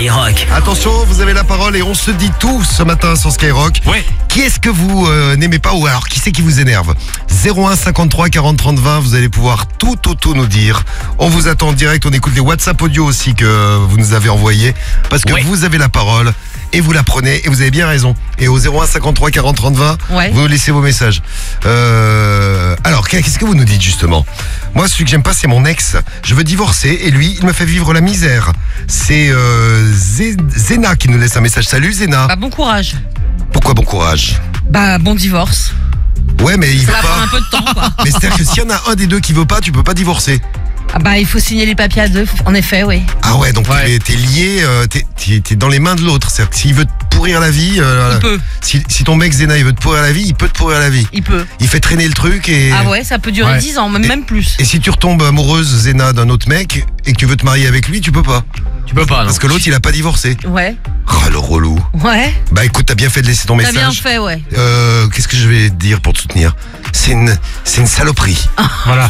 Skyrock. Attention, vous avez la parole et on se dit tout ce matin sur Skyrock. Ouais. Qui est-ce que vous n'aimez pas ou alors qui c'est qui vous énerve? 01 53 40 30 20, vous allez pouvoir tout nous dire. On vous attend en direct, on écoute les WhatsApp audio aussi que vous nous avez envoyés parce que vous avez la parole et vous la prenez et vous avez bien raison. Et au 01 53 40 30 20, vous nous laissez vos messages. Alors, qu'est-ce que vous nous dites justement? Moi, celui que j'aime pas, c'est mon ex. Je veux divorcer et lui, il me fait vivre la misère. C'est Zéna qui nous laisse un message. Salut Zéna. Bah bon courage. Pourquoi bon courage? Bah bon divorce. Ouais, mais il Ça veut va prendre pas. un peu de temps quoi. Mais c'est-à-dire que s'il y en a un des deux qui veut pas, tu peux pas divorcer. Ah bah il faut signer les papiers à deux, en effet, oui. Ah ouais, donc t'es lié, t'es dans les mains de l'autre. C'est-à-dire que s'il veut te pourrir la vie, Il peut. si ton mec Zéna il veut te pourrir la vie, il peut te pourrir la vie. Il peut. Il fait traîner le truc et... Ah ouais, ça peut durer 10 ans, même plus. Et si tu retombes amoureuse Zéna d'un autre mec et que tu veux te marier avec lui, tu peux pas. Tu peux pas, non. Parce que l'autre il a pas divorcé. Ouais. Oh le relou. Ouais. Bah écoute, t'as bien fait de laisser ton T'as message. bien fait, ouais. Qu'est-ce que je vais te dire pour te soutenir? C'est une saloperie. Voilà.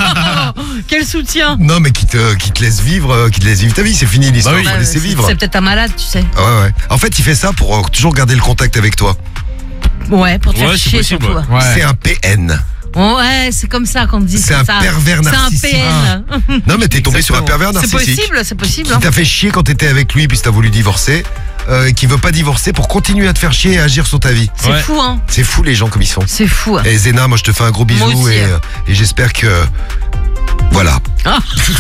Quel soutien. Non mais qui te laisse vivre, ta vie, c'est fini l'histoire, Bah oui. faut laisser vivre. C'est peut-être un malade, tu sais. Ouais. En fait, il fait ça pour toujours garder le contact avec toi. Ouais, pour te faire Ouais, c'est chier possible, surtout. ouais. C'est un PN. Ouais, c'est comme ça qu'on dit. C'est un ça. pervers narcissique. C'est un PN. Non mais t'es tombé sur un pervers C'est narcissique. possible, Qui hein. t'a fait chier quand t'étais avec lui puis t'as voulu divorcer, qui veut pas divorcer pour continuer à te faire chier et agir sur ta vie. C'est Ouais. fou, hein. C'est fou les gens comme ils sont. C'est fou. Et Zéna, moi je te fais un gros bisou Moi aussi. et j'espère que... Voilà. Ah.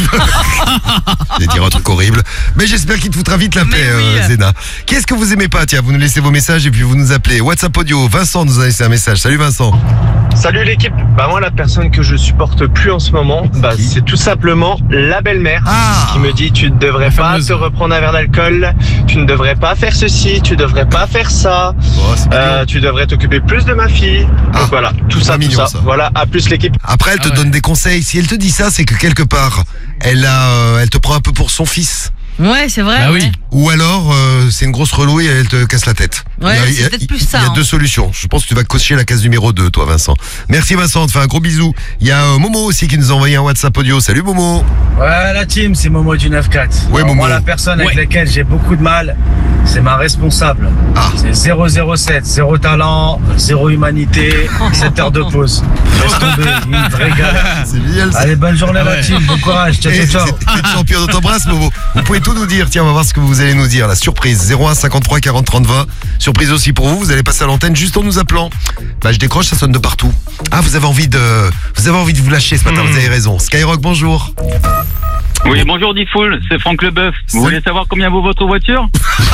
Je vais dire un truc horrible. Mais j'espère qu'il te foutra vite la paix, oui. Zéna. Qu'est-ce que vous aimez pas? Tiens, vous nous laissez vos messages et puis vous nous appelez. WhatsApp audio, Vincent nous a laissé un message. Salut Vincent. Salut l'équipe. Bah moi la personne que je supporte plus en ce moment, bah qui c'est tout simplement la belle-mère Ah. qui me dit tu ne devrais pas fameuse. te reprendre un verre d'alcool, tu ne devrais pas faire ceci, tu devrais pas faire ça, Oh, c'est mignon. tu devrais t'occuper plus de ma fille. Ah. Donc voilà, tout C'est ça, mignon, tout ça. ça. Voilà, à plus l'équipe. Après, elle te donne des conseils. Si elle te dit ça, c'est que quelque part, elle te prend un peu pour son fils. Ouais, c'est vrai. Bah oui. ouais. Ou alors, c'est une grosse relou et elle te casse la tête. Ouais, Il y a- c'est peut-être plus Il ça, y a hein. deux solutions. Je pense que tu vas cocher la case numéro 2, toi, Vincent. Merci, Vincent. On te fait un gros bisou. Il y a Momo aussi qui nous a envoyé un WhatsApp audio. Salut, Momo. Ouais, la team, c'est Momo du 9-4. Ouais, Alors, Momo. moi, la personne avec Ouais. laquelle j'ai beaucoup de mal, c'est ma responsable. Ah. C'est 007, zéro talent, zéro humanité, 7 heures de pause. Laisse tomber, une vraie galère. C'est génial, ça. Allez, bonne journée, Ah la ouais. team, bon courage, ciao, Eh, ciao, ciao. c'est le champion, on t'embrasse, Momo. Vous pouvez tout nous dire. Tiens, on va voir ce que vous allez nous dire. La surprise. 01 53 40 30 20. Surprise aussi pour vous. Vous allez passer à l'antenne juste en nous appelant. Bah, je décroche, ça sonne de partout. Ah, vous avez envie de vous lâcher ce matin. Vous avez raison. Skyrock, bonjour. Oui, bonjour Diffoul, c'est Franck Leboeuf. Vous voulez savoir combien vaut votre voiture?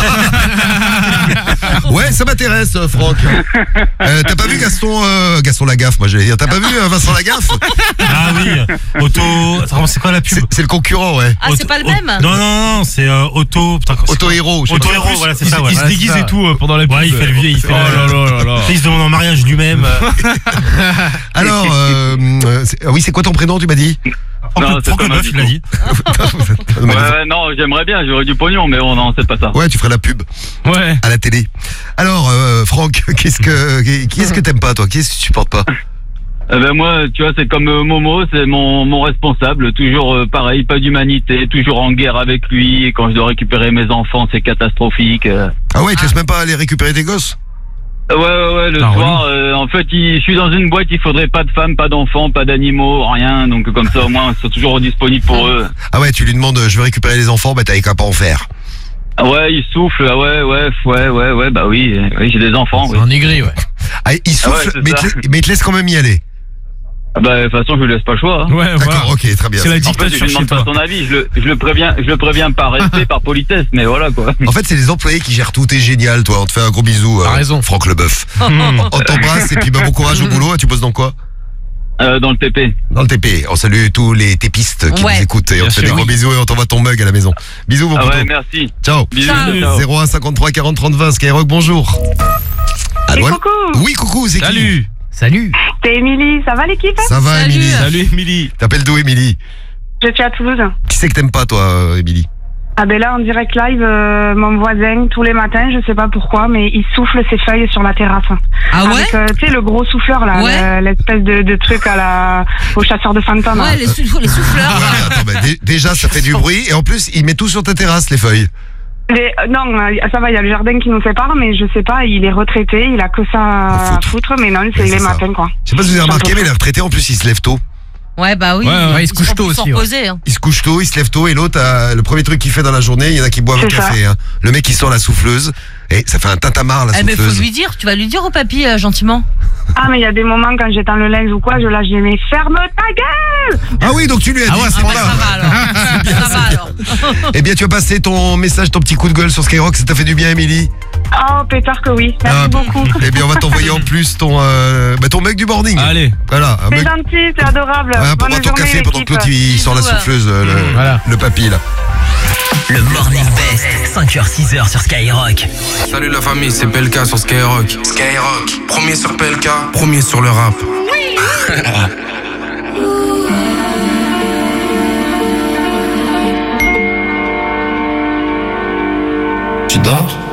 Ouais, ça m'intéresse, Franck. T'as pas vu Gaston Lagaffe, moi j'allais dire. T'as pas vu Vincent Lagaffe? Ah oui. Attends, c'est quoi la pub? C'est le concurrent, ouais. Ah, c'est pas le même. Non, c'est Auto. Putain, c'est Auto quoi Héros. je sais Auto pas. Héros, voilà, c'est ça. Ouais. Il se Ouais, déguise c'est et ça. tout pendant la pub. Ouais, il fait le vieux, il fait. Oh là là là là. Il se demande en mariage lui-même. Alors, oui, c'est quoi ton prénom, tu m'as dit? Non, c'est Franck pas Leboeuf, mal il l'a du dit. Ouais, non, j'aimerais bien, j'aurais du pognon, mais on non, c'est pas ça. Ouais, tu ferais la pub Ouais. à la télé. Alors, Franck, qui est-ce que t'aimes pas, toi? Qui est-ce que tu supportes pas? Ben moi, tu vois, c'est comme Momo, c'est mon responsable, toujours pareil, pas d'humanité, toujours en guerre avec lui, et quand je dois récupérer mes enfants, c'est catastrophique. Ah ouais, tu laisses même pas aller récupérer tes gosses? Ouais, le Ah, soir, en fait, je suis dans une boîte, il faudrait pas de femmes, pas d'enfants, pas d'animaux, rien, donc comme ça, au moins, c'est toujours disponible pour eux. Ah ouais, tu lui demandes, je veux récupérer les enfants, bah t'avais qu'à pas en faire. Ah ouais, il souffle, ah ouais, bah oui, j'ai des enfants, oui. C'est un aigri, ouais. Ah, il souffle, c'est mais, ça. mais il te laisse quand même y aller. Ah bah, de toute façon, je lui laisse pas le choix, hein. Ouais, D'accord, voilà. ok, très bien. C'est la En fait, je dictature lui chez demande pas toi. son avis, je le préviens par respect, par politesse, mais voilà quoi. En fait, c'est les employés qui gèrent tout, t'es génial, toi. On te fait un gros bisou, T'as raison. Franck Leboeuf. On t'embrasse et puis bah, bon courage au boulot. Tu bosses dans quoi? Dans le TP. Dans le TP. On salue tous les tépistes qui Ouais. nous écoutent et on te Bien fait des sûr, gros oui. bisous et on t'envoie ton mug à la maison. Bisous, mon Ah poteau. ouais, merci. Ciao. Bisous. Ciao. ciao. 01 53 40 30 20. Skyrock, bonjour. Allô, allô coucou. Oui, coucou, c'est qui? Salut. Salut. C'est Émilie, ça va l'équipe? Ça va, Salut. Émilie? Salut, Émilie. T'appelles d'où, Émilie? Je suis à Toulouse. Qui c'est que t'aimes pas, toi, Émilie? Ah ben là, en direct live, mon voisin, tous les matins, je sais pas pourquoi, mais il souffle ses feuilles sur la terrasse. Ah ouais? Avec, tu sais, le gros souffleur, là, Ouais. l'espèce de truc au chasseur de fantômes. Ouais, les souffleurs. Attends, bah, déjà, ça fait du bruit et en plus, il met tout sur ta terrasse, les feuilles. Non, ça va, il y a le jardin qui nous sépare, mais je sais pas, il est retraité, il a que ça à foutre, mais non, c'est Oui, les c'est ça. matins, quoi. Je sais pas si vous avez remarqué, mais les retraités, en plus, ils se lèvent tôt. Ouais, bah oui. Ouais, il se couche tôt Ils sont aussi, ouais. reposés, hein. Il se couche tôt, il se lève tôt, et l'autre, le premier truc qu'il fait dans la journée, il y en a qui boivent un C'est ça. café. Hein. Le mec, il sort la souffleuse, et ça fait un tintamarre, la Eh, mais faut souffleuse. lui dire, tu vas lui dire au papy gentiment. Ah, mais il y a des moments quand j'étends le linge ou quoi, je lâche, mais ferme ta gueule! Ah oui, donc tu lui as dit, ouais, c'est ça pas Ça va alors. Ça va alors. Eh bien, tu as passé ton message, ton petit coup de gueule sur Skyrock, ça t'a fait du bien, Émilie? Oh, pétard que oui, merci Ah, beaucoup. Eh bien, on va t'envoyer en plus ton mug du morning. Allez. Voilà, un C'est mug. gentil, c'est adorable. Ouais, pour Bonne boire ton journée, café pendant que l'autre l'équipe. il sort la Bisous, souffleuse, Voilà. le papy là. Le Morning Best, 5h, 6h sur Skyrock. Salut la famille, c'est PLK sur Skyrock. Skyrock, premier sur PLK, premier sur le rap. Tu dors?